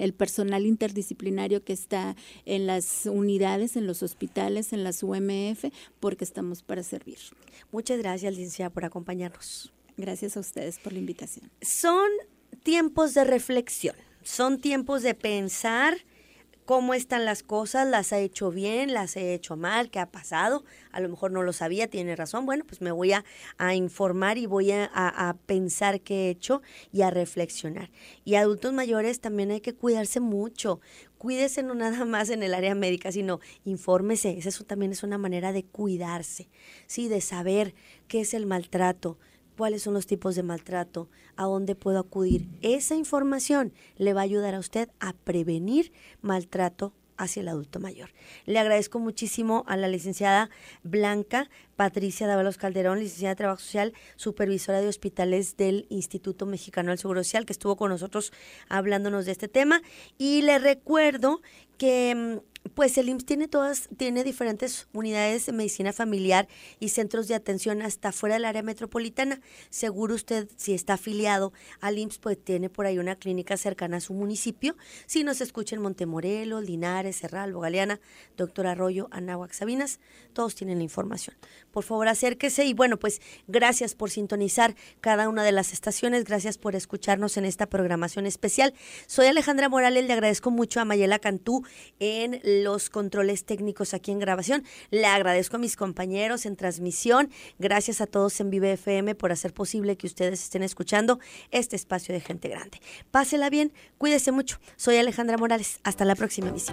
el personal interdisciplinario que está en las unidades, en los hospitales, en las UMF, porque estamos para servir. Muchas gracias, licenciada, por acompañarnos. Gracias a ustedes por la invitación. Son tiempos de reflexión, son tiempos de pensar cómo están las cosas, las ha hecho bien, las he hecho mal, qué ha pasado, a lo mejor no lo sabía, tiene razón, bueno, pues me voy a informar y voy a pensar qué he hecho y a reflexionar. Y adultos mayores también hay que cuidarse mucho, cuídese no nada más en el área médica, sino infórmese, eso también es una manera de cuidarse, ¿sí? De saber qué es el maltrato, cuáles son los tipos de maltrato, a dónde puedo acudir. Esa información le va a ayudar a usted a prevenir maltrato hacia el adulto mayor. Le agradezco muchísimo a la licenciada Blanca Patricia Dávalos Calderón, licenciada de Trabajo Social, supervisora de hospitales del Instituto Mexicano del Seguro Social, que estuvo con nosotros hablándonos de este tema. Y le recuerdo que pues el IMSS tiene diferentes unidades de medicina familiar y centros de atención hasta fuera del área metropolitana. Seguro usted, si está afiliado al IMSS, pues tiene por ahí una clínica cercana a su municipio. Si nos escucha en Montemorelos, Linares, Cerralbo, Galeana, Doctor Arroyo, Anáhuac, Sabinas, todos tienen la información. Por favor, acérquese y bueno, pues gracias por sintonizar cada una de las estaciones, gracias por escucharnos en esta programación especial. Soy Alejandra Morales, le agradezco mucho a Mayela Cantú en los controles técnicos aquí en grabación. Le agradezco a mis compañeros en transmisión. Gracias a todos en Vive FM por hacer posible que ustedes estén escuchando este espacio de Gente Grande. Pásela bien, cuídese mucho. Soy Alejandra Morales. Hasta la próxima emisión.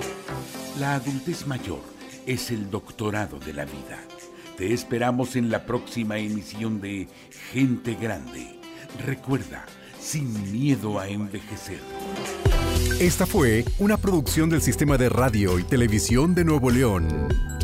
La adultez mayor es el doctorado de la vida. Te esperamos en la próxima emisión de Gente Grande. Recuerda, sin miedo a envejecer. Esta fue una producción del Sistema de Radio y Televisión de Nuevo León.